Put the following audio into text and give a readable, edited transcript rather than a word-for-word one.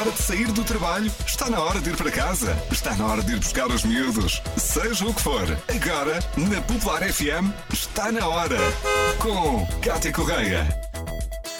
hora de sair do trabalho, está na hora de ir para casa, está na hora de ir buscar os miúdos. Seja o que for, agora, na Popular FM, está na hora. Com Cátia Correia.